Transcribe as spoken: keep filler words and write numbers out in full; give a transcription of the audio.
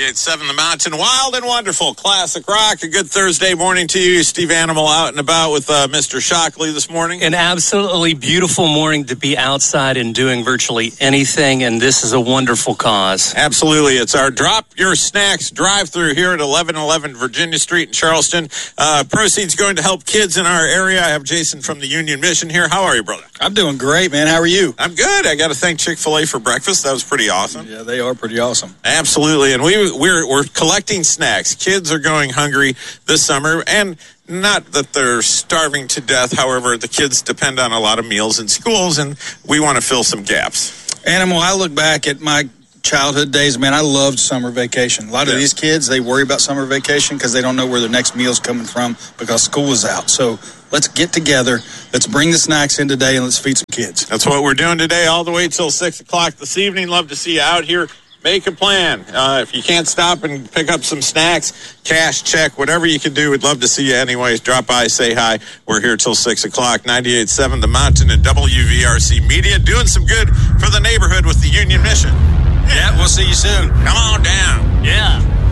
ninety-eight point seven The Mountain. Wild and wonderful classic rock. A good Thursday morning to you. Steve Animal out and about with uh, Mister Shockley this morning. An absolutely beautiful morning to be outside and doing virtually anything, and this is a wonderful cause. Absolutely. It's our Drop Your Snacks drive-through here at eleven eleven Virginia Street in Charleston. Uh, proceeds going to help kids in our area. I have Jason from the Union Mission here. How are you, brother? I'm doing great, man. How are you? I'm good. I got to thank Chick-fil-A for breakfast. That was pretty awesome. Yeah, they are pretty awesome. Absolutely. And we, we're, we're collecting snacks. Kids are going hungry this summer, and not that they're starving to death. However, the kids depend on a lot of meals in schools, and we want to fill some gaps. Animal, I look back at my childhood days, man, I loved summer vacation. A lot of yeah. these kids, they worry about summer vacation because they don't know where their next meal's coming from because school is out. So let's get together. Let's bring the snacks in today, and let's feed some kids. That's what we're doing today, all the way till six o'clock this evening. Love to see you out here. Make a plan. Uh, if you can't stop and pick up some snacks, cash, check, whatever you can do, we'd love to see you anyways. Drop by, say hi. We're here till six o'clock. ninety-eight point seven The Mountain and W V R C Media, doing some good for the neighborhood with the Union Mission. Yeah, we'll see you soon. Come on down. Yeah.